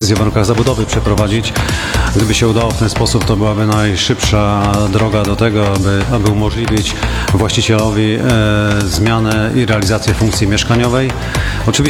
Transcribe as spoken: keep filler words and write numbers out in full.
decyzję w warunkach zabudowy przeprowadzić. Gdyby się udało w ten sposób, to byłaby najszybsza droga do tego, aby, aby umożliwić właścicielowi e, zmianę i realizację funkcji mieszkaniowej. Oczywiście